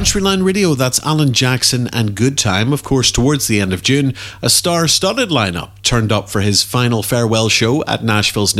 Country Line Radio, that's Alan Jackson and Good Time. Of course, towards the end of June, a star-studded lineup turned up for his final farewell show at Nashville's